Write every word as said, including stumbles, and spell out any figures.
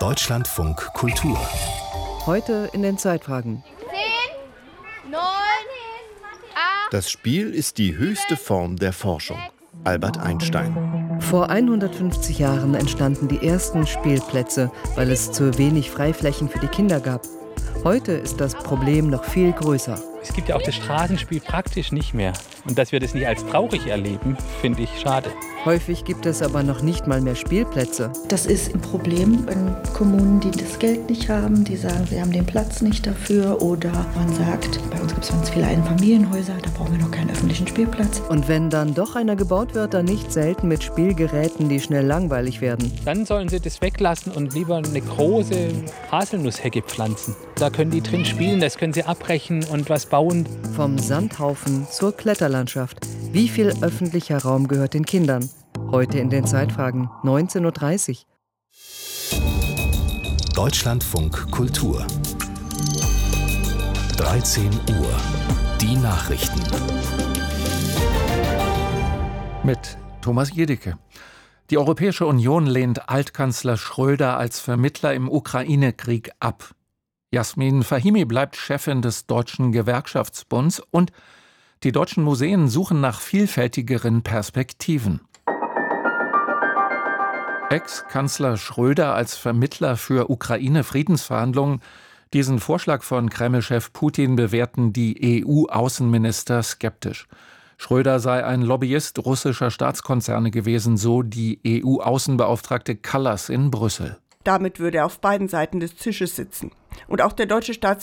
Deutschlandfunk Kultur. Heute in den Zeitfragen. zehn, neun, acht. Das Spiel ist die höchste Form der Forschung. Albert Einstein. Vor hundertfünfzig Jahren entstanden die ersten Spielplätze, weil es zu wenig Freiflächen für die Kinder gab. Heute ist das Problem noch viel größer. Es gibt ja auch das Straßenspiel praktisch nicht mehr. Und dass wir das nicht als traurig erleben, finde ich schade. Häufig gibt es aber noch nicht mal mehr Spielplätze. Das ist ein Problem in Kommunen, die das Geld nicht haben, die sagen, sie haben den Platz nicht dafür. Oder man sagt, bei uns gibt es ganz viele Einfamilienhäuser, da brauchen wir noch keinen öffentlichen Spielplatz. Und wenn dann doch einer gebaut wird, dann nicht selten mit Spielgeräten, die schnell langweilig werden. Dann sollen sie das weglassen und lieber eine große Haselnusshecke pflanzen. Da können die drin spielen, das können sie abbrechen und was bauen. Vom Sandhaufen zur Kletterlandschaft. Wie viel öffentlicher Raum gehört den Kindern? Heute in den Zeitfragen, neunzehn Uhr dreißig. Deutschlandfunk Kultur. dreizehn Uhr. Die Nachrichten. Mit Thomas Jedicke. Die Europäische Union lehnt Altkanzler Schröder als Vermittler im Ukraine-Krieg ab. Jasmin Fahimi bleibt Chefin des Deutschen Gewerkschaftsbunds und die deutschen Museen suchen nach vielfältigeren Perspektiven. Ex-Kanzler Schröder als Vermittler für Ukraine-Friedensverhandlungen. Diesen Vorschlag von Kreml-Chef Putin bewerten die E U-Außenminister skeptisch. Schröder sei ein Lobbyist russischer Staatskonzerne gewesen, so die E U-Außenbeauftragte Kallas in Brüssel. Damit würde er auf beiden Seiten des Tisches sitzen. Und auch der deutsche Staatsminister